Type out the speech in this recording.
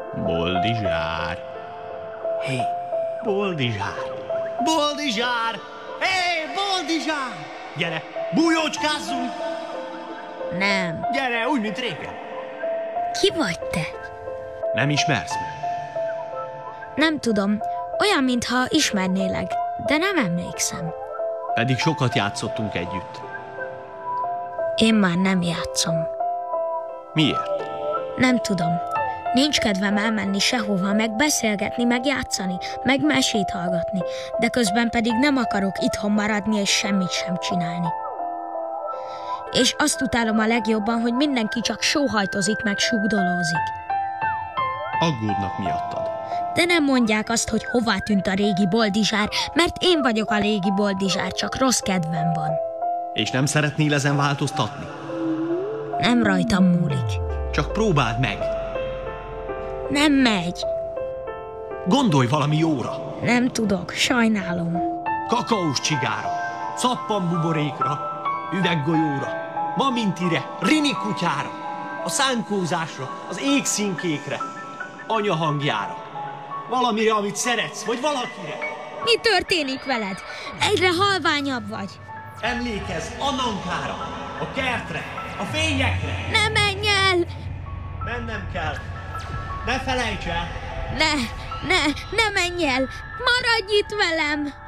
Boldizsár. Hé, Boldizsár. Boldizsár! Hé, Boldizsár! Gyere, bújócskázzunk! Nem. Gyere, úgy, mint régen. Ki vagy te? Nem ismersz meg? Nem tudom. Olyan, mintha ismernélek, de nem emlékszem. Pedig sokat játszottunk együtt. Én már nem játszom. Miért? Nem tudom. Nincs kedvem elmenni sehova, meg beszélgetni, meg játszani, meg mesét hallgatni, de közben pedig nem akarok itthon maradni és semmit sem csinálni. És azt utálom a legjobban, hogy mindenki csak sóhajtozik, meg súgdolózik. Aggódnak miattad. De nem mondják azt, hogy hová tűnt a régi Boldizsár, mert én vagyok a régi Boldizsár, csak rossz kedvem van. És nem szeretnél ezen változtatni? Nem rajtam múlik. Csak próbáld meg. Nem megy. Gondolj valami jóra. Nem tudok, sajnálom. Kakaós csigára, szappanbuborékra, üveggolyóra, mamintire, rini kutyára, a szánkózásra, az égszínkékre, anya hangjára. Valamire, amit szeretsz, vagy valakire. Mi történik veled? Egyre halványabb vagy. Emlékezz Anankára, a kertre, a fényekre. Ne menj el! Mennem kell. Ne felejts el. Ne menj el! Maradj itt velem!